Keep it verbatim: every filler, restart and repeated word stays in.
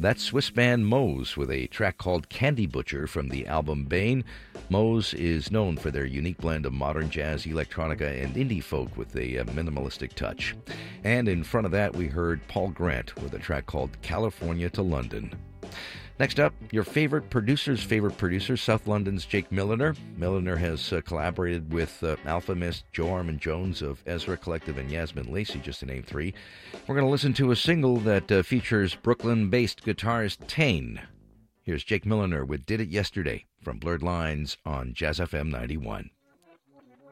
That's Swiss band Mose with a track called Candy Butcher from the album Bane. Mose is known for their unique blend of modern jazz, electronica, and indie folk with a uh, minimalistic touch. And in front of that, we heard Paul Grant with a track called California to London. Next up, your favorite producer's favorite producer, South London's Jake Milliner. Milliner has uh, collaborated with uh, Alpha Mist, Joe Armon-Jones of Ezra Collective, and Yasmin Lacey, just to name three. We're going to listen to a single that uh, features Brooklyn-based guitarist Tane. Here's Jake Milliner with Did It Yesterday from Blurred Lines on Jazz F M ninety-one.